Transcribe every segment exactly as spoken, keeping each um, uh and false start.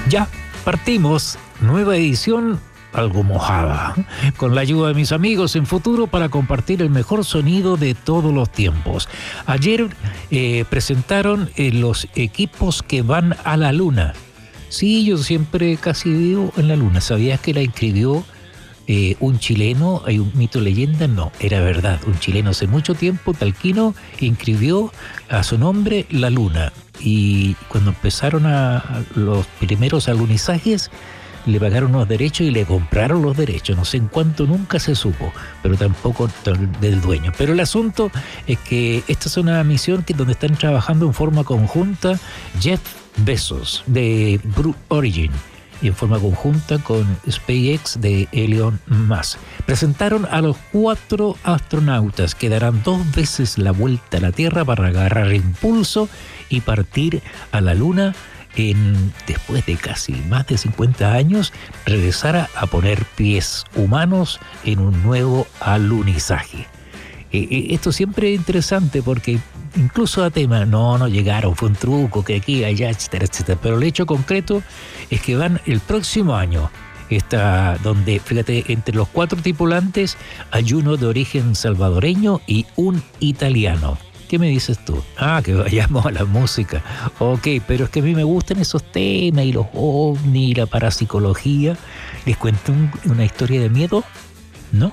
Ya, partimos. Nueva edición, algo mojada, con la ayuda de mis amigos en Futuro para compartir el mejor sonido de todos los tiempos. Ayer eh, presentaron eh, los equipos que van a la Luna. Sí, yo siempre casi vivo en la Luna. ¿Sabías que la inscribió eh, un chileno? ¿Hay un mito leyenda? No, era verdad. Un chileno hace mucho tiempo, Talquino, inscribió a su nombre la Luna. Y cuando empezaron a, a los primeros alunizajes, le pagaron los derechos y le compraron los derechos. No sé en cuánto, nunca se supo, pero tampoco del dueño. Pero el asunto es que esta es una misión que donde están trabajando en forma conjunta Jeff Bezos de Blue Origin y en forma conjunta con SpaceX de Elon Musk. Presentaron a los cuatro astronautas que darán dos veces la vuelta a la Tierra para agarrar impulso y partir a la Luna en, después de casi más de cincuenta años, regresar a, a poner pies humanos en un nuevo alunizaje. Eh, eh, esto siempre es interesante porque incluso a tema, no, no llegaron, fue un truco, que aquí, allá, etcétera, etcétera. Pero el hecho concreto es que van el próximo año, está donde, fíjate, entre los cuatro tripulantes hay uno de origen salvadoreño y un italiano. ¿Qué me dices tú? Ah, que vayamos a la música. Ok, pero es que a mí me gustan esos temas y los ovnis y la parapsicología. ¿Les cuento un, una historia de miedo? ¿No?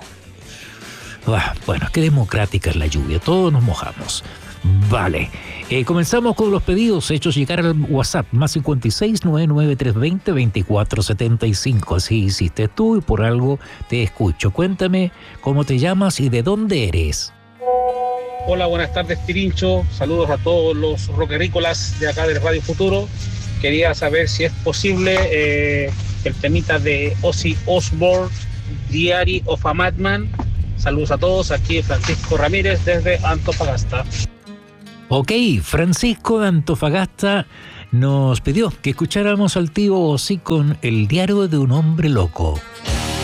Ah, bueno, qué democrática es la lluvia. Todos nos mojamos. Vale. Eh, comenzamos con los pedidos hechos llegar al WhatsApp. Más cincuenta y seis, noventa y nueve, trescientos veinte, veinticuatro setenta y cinco. Así hiciste tú y por algo te escucho. Cuéntame cómo te llamas y de dónde eres. Hola, buenas tardes, Pirincho. Saludos a todos los rockerícolas de acá del Radio Futuro. Quería saber si es posible eh, el temita de Ozzy Osbourne, Diary of a Madman. Saludos a todos. Aquí Francisco Ramírez desde Antofagasta. Ok, Francisco de Antofagasta nos pidió que escucháramos al tío Ozzy con El diario de un hombre loco.